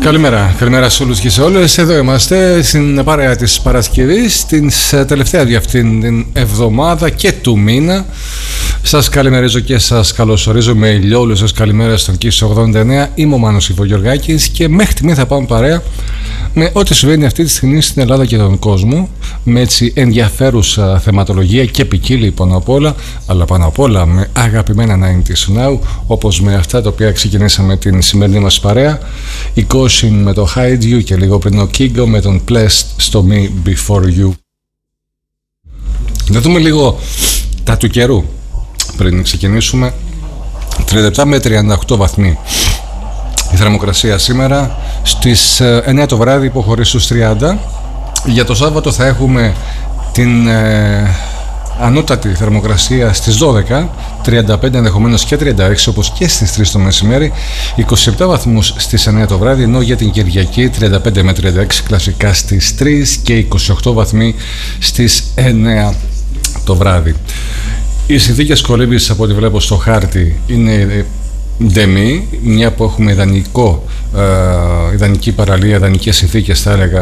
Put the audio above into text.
Καλημέρα σε όλους και σε όλες. Εδώ είμαστε στην παρέα της Παρασκευής, την τελευταία για αυτήν την εβδομάδα και του μήνα. Σας καλημερίζω και σας καλωσορίζω με ηλιόλους σας καλημέρα στον Κίσο 89. Είμαι ο Μάνος Ιβογιοργάκης και μέχρι τη θα πάμε παρέα με ό,τι συμβαίνει αυτή τη στιγμή στην Ελλάδα και τον κόσμο, με έτσι ενδιαφέρουσα θεματολογία και ποικίλη πάνω απ' όλα, αλλά πάνω απ' όλα με αγαπημένα 90's Now, όπως με αυτά τα οποία ξεκινήσαμε την σημερινή μας παρέα, η Caution με το Hide You και λίγο πριν ο Kigo με τον Blessed στο Me Before You. Να δούμε λίγο τα του καιρού πριν ξεκινήσουμε. 37 με 38 βαθμοί η θερμοκρασία σήμερα. Στις 9 το βράδυ υποχωρεί στους 30. Για το Σάββατο θα έχουμε την ανώτατη θερμοκρασία στις 12, 35 ενδεχομένως και 36 όπως και στις 3 το μεσημέρι, 27 βαθμούς στις 9 το βράδυ, ενώ για την Κυριακή 35 με 36 κλασικά στις 3 και 28 βαθμοί στις 9 το βράδυ. Οι συνθήκες κολύμπης από ό,τι βλέπω στο χάρτη είναι ντεμή, μια που έχουμε ιδανική παραλία, ιδανικές συνθήκες θα έλεγα